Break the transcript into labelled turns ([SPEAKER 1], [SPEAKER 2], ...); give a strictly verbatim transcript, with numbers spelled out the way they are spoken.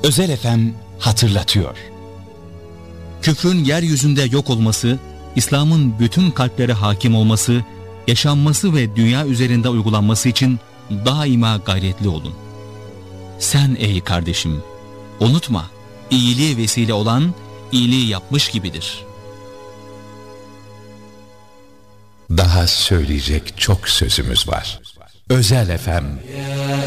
[SPEAKER 1] Özel F M hatırlatıyor.
[SPEAKER 2] Küfrün yeryüzünde yok olması, İslam'ın bütün kalplere hakim olması, yaşanması ve dünya üzerinde uygulanması için daima gayretli olun. Sen ey kardeşim, unutma, iyiliğe vesile olan iyiliği yapmış gibidir.
[SPEAKER 3] Daha söyleyecek çok sözümüz var. Özel F M